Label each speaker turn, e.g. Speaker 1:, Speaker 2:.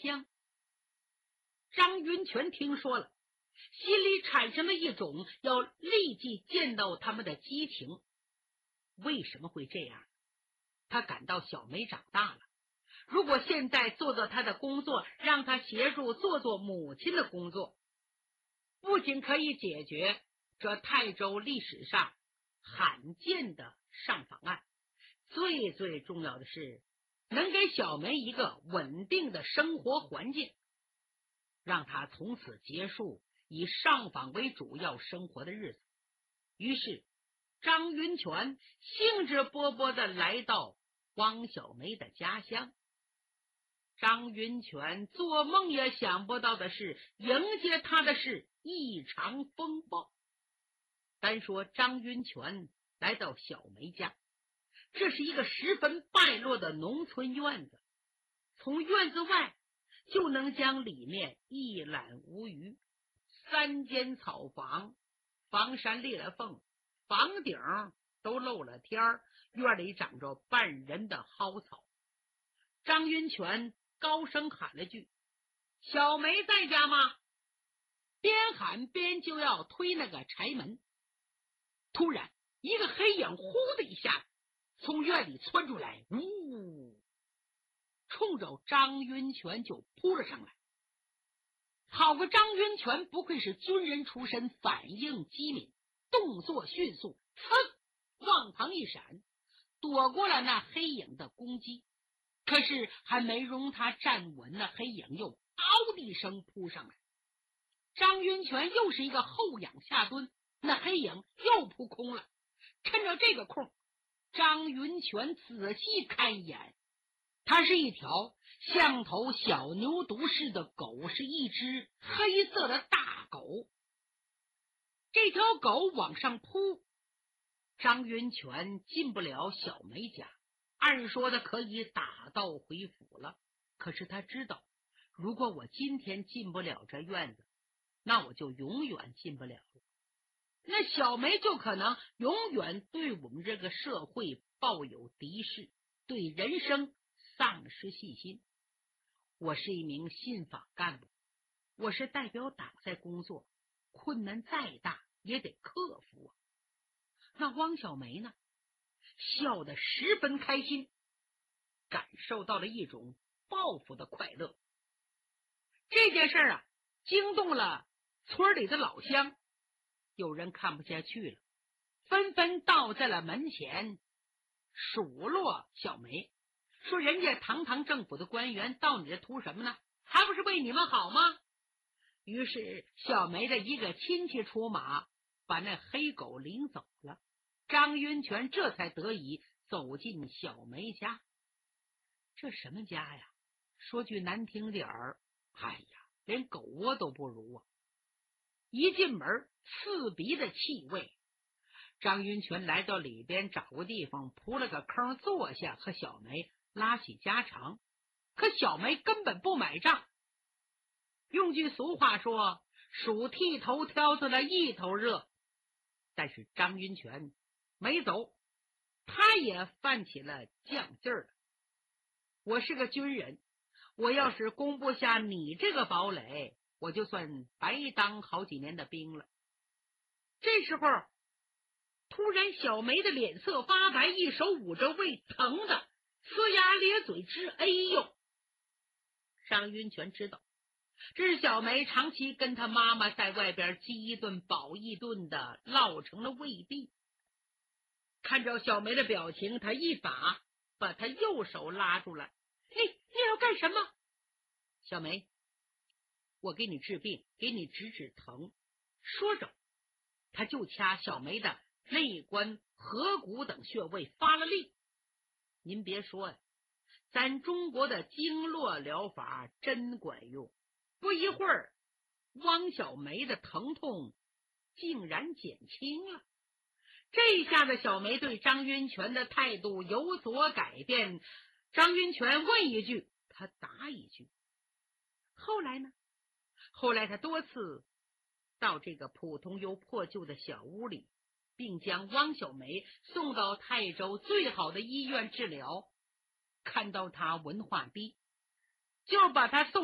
Speaker 1: 乡。张云泉听说了，心里产生了一种要立即见到他们的激情。为什么会这样？他感到小梅长大了，如果现在做他的工作，让他协助做母亲的工作，不仅可以解决这泰州历史上罕见的上访案，最重要的是能给小梅一个稳定的生活环境，让她从此结束以上访为主要生活的日子。于是张云泉兴致勃勃地来到汪小梅的家乡。张云泉做梦也想不到的是，迎接他的是一场风暴。单说张云泉来到小梅家，这是一个十分败落的农村院子，从院子外就能将里面一览无余。3间草房，房山裂了缝，房顶都漏了天儿，院里长着半人的蒿草。张云泉高声喊了句：“小梅在家吗？”边喊边就要推那个柴门，突然一个黑影呼的一下从院里窜出来，呜，冲着张云泉就扑了上来。好个张云泉不愧是军人出身，反应机敏，动作迅速，往旁一闪，躲过了那黑影的攻击。可是还没容他站稳，那黑影又嗷的一声扑上来。张云泉又是一个后仰下蹲，那黑影又扑空了。趁着这个空，张云泉仔细看一眼，它是一条像头小牛犊似的狗，是一只黑色的大狗。这条狗往上扑，张云泉进不了小梅家，按说的可以打道回府了。可是他知道，如果我今天进不了这院子，那我就永远进不了了。那小梅就可能永远对我们这个社会抱有敌视，对人生丧失信心。我是一名信访干部，我是代表党在工作，困难再大也得克服啊。那汪小梅呢，笑得十分开心，感受到了一种报复的快乐。这件事啊，惊动了村里的老乡，有人看不下去了，纷纷倒在了门前数落小梅，说人家堂堂政府的官员到你这图什么呢？还不是为你们好吗？于是小梅的一个亲戚出马，把那黑狗领走了。张云泉这才得以走进小梅家。这什么家呀？说句难听点儿，哎呀，连狗窝都不如啊！一进门，刺鼻的气味。张云泉来到里边，找个地方铺了个坑坐下，和小梅拉起家常。可小梅根本不买账。用句俗话说，鼠剃头挑子了一头热。但是张云泉没走，他也犯起了犟劲儿了。我是个军人，我要是攻不下你这个堡垒，我就算白当好几年的兵了。这时候突然小梅的脸色发白，一手捂着胃，疼的呲牙咧嘴直哎呦。张云泉知道这是小梅长期跟她妈妈在外边饥一顿饱一顿的落成了胃病。看着小梅的表情，他一把把她右手拉住了。你要干什么？小梅，我给你治病，给你止疼。说着他就掐小梅的内关、合谷等穴位发了力。您别说呀，咱中国的经络疗法真管用。不一会儿，汪小梅的疼痛竟然减轻了。这下子小梅对张云泉的态度有所改变，张云泉问一句，他答一句。后来呢？后来他多次到这个普通又破旧的小屋里，并将汪小梅送到泰州最好的医院治疗。看到她文化低，就把她送